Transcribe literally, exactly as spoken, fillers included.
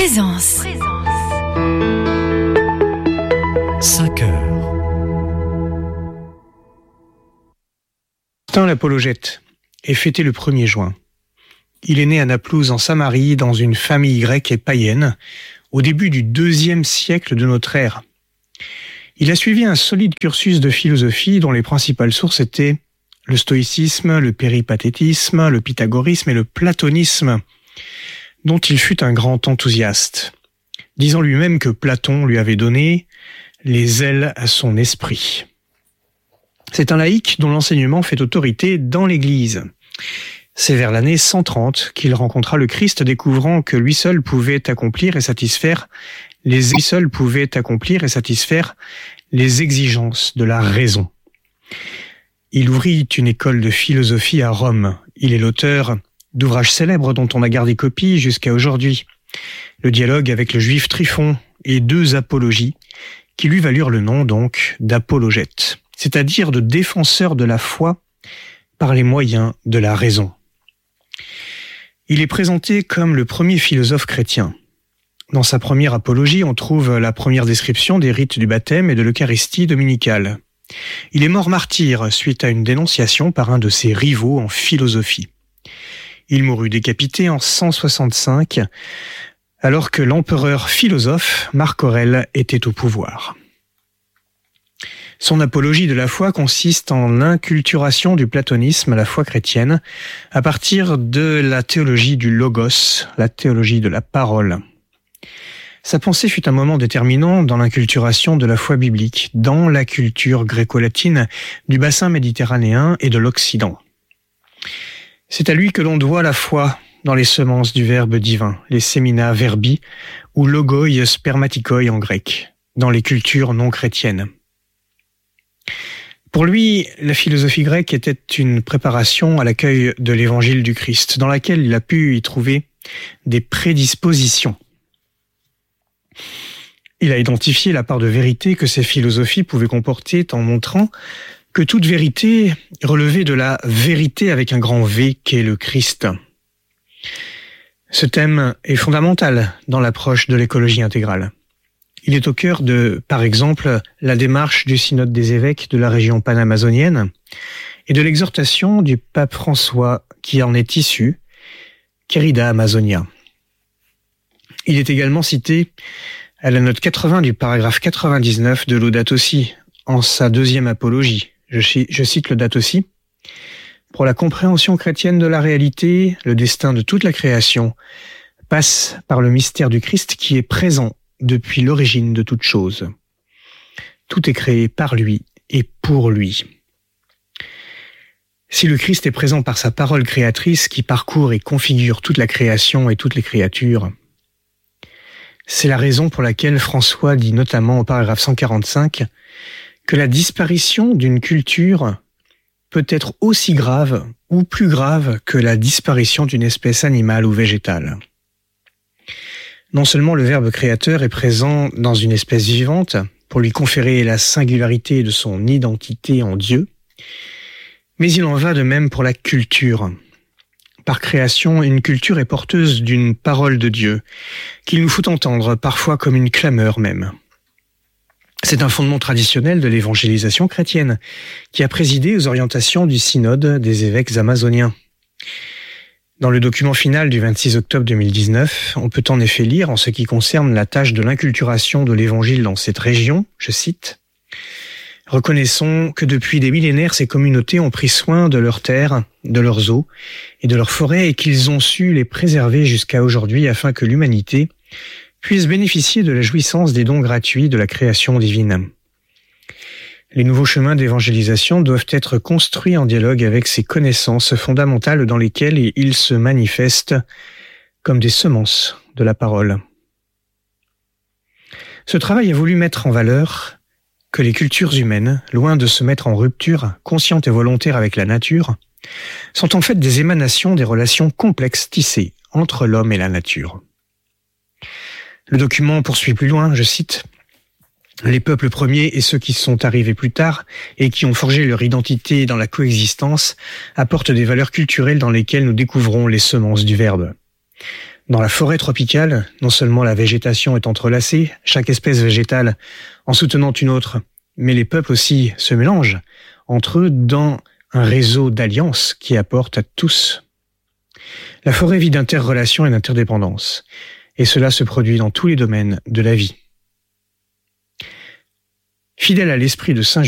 Présence. cinq heures. Martin l'Apologète est fêté le premier juin. Il est né à Naplouse en Samarie dans une famille grecque et païenne au début du deuxième siècle de notre ère. Il a suivi un solide cursus de philosophie dont les principales sources étaient le stoïcisme, le péripatétisme, le pythagorisme et le platonisme, dont il fut un grand enthousiaste, disant lui-même que Platon lui avait donné les ailes à son esprit. C'est un laïc dont l'enseignement fait autorité dans l'Église. C'est vers l'année cent trente qu'il rencontra le Christ, découvrant que lui seul pouvait accomplir et satisfaire les lui seul pouvait accomplir et satisfaire les exigences de la raison. Il ouvrit une école de philosophie à Rome. Il est l'auteur d'ouvrages célèbres dont on a gardé copie jusqu'à aujourd'hui. Le dialogue avec le juif Tryphon et deux apologies qui lui valurent le nom donc d'apologète, c'est-à-dire de défenseur de la foi par les moyens de la raison. Il est présenté comme le premier philosophe chrétien. Dans sa première apologie, on trouve la première description des rites du baptême et de l'Eucharistie dominicale. Il est mort martyr suite à une dénonciation par un de ses rivaux en philosophie. Il mourut décapité en cent soixante-cinq, alors que l'empereur philosophe Marc Aurèle était au pouvoir. Son apologie de la foi consiste en l'inculturation du platonisme à la foi chrétienne à partir de la théologie du logos, la théologie de la parole. Sa pensée fut un moment déterminant dans l'inculturation de la foi biblique, dans la culture gréco-latine du bassin méditerranéen et de l'Occident. C'est à lui que l'on doit la foi dans les semences du Verbe divin, les semina verbi ou logoi spermatikoi en grec, dans les cultures non chrétiennes. Pour lui, la philosophie grecque était une préparation à l'accueil de l'évangile du Christ, dans laquelle il a pu y trouver des prédispositions. Il a identifié la part de vérité que ces philosophies pouvaient comporter en montrant que toute vérité relevait de la vérité avec un grand V qu'est le Christ. Ce thème est fondamental dans l'approche de l'écologie intégrale. Il est au cœur de, par exemple, la démarche du synode des évêques de la région panamazonienne et de l'exhortation du pape François qui en est issue, Querida Amazonia. Il est également cité à la note quatre-vingts du paragraphe quatre-vingt-dix-neuf de Laudato Si, en sa deuxième apologie. Je, je cite Laudato Si. Pour la compréhension chrétienne de la réalité, le destin de toute la création passe par le mystère du Christ qui est présent depuis l'origine de toute chose. Tout est créé par lui et pour lui. Si le Christ est présent par sa parole créatrice qui parcourt et configure toute la création et toutes les créatures, c'est la raison pour laquelle François dit notamment au paragraphe cent quarante-cinq que la disparition d'une culture peut être aussi grave ou plus grave que la disparition d'une espèce animale ou végétale. Non seulement le Verbe créateur est présent dans une espèce vivante pour lui conférer la singularité de son identité en Dieu, mais il en va de même pour la culture. Par création, une culture est porteuse d'une parole de Dieu, qu'il nous faut entendre parfois comme une clameur même. C'est un fondement traditionnel de l'évangélisation chrétienne, qui a présidé aux orientations du synode des évêques amazoniens. Dans le document final du vingt-six octobre deux mille dix-neuf, on peut en effet lire, en ce qui concerne la tâche de l'inculturation de l'évangile dans cette région, je cite, « Reconnaissons que depuis des millénaires, ces communautés ont pris soin de leurs terres, de leurs eaux et de leurs forêts et qu'ils ont su les préserver jusqu'à aujourd'hui afin que l'humanité puisse bénéficier de la jouissance des dons gratuits de la création divine. Les nouveaux chemins d'évangélisation doivent être construits en dialogue avec ces connaissances fondamentales dans lesquelles ils se manifestent comme des semences de la parole. » Ce travail a voulu mettre en valeur que les cultures humaines, loin de se mettre en rupture consciente et volontaire avec la nature, sont en fait des émanations des relations complexes tissées entre l'homme et la nature. Le document poursuit plus loin, je cite, « Les peuples premiers et ceux qui sont arrivés plus tard et qui ont forgé leur identité dans la coexistence apportent des valeurs culturelles dans lesquelles nous découvrons les semences du Verbe. Dans la forêt tropicale, non seulement la végétation est entrelacée, chaque espèce végétale en soutenant une autre, mais les peuples aussi se mélangent entre eux dans un réseau d'alliances qui apporte à tous. La forêt vit d'interrelations et d'interdépendance, et cela se produit dans tous les domaines de la vie. Fidèle à l'esprit de Saint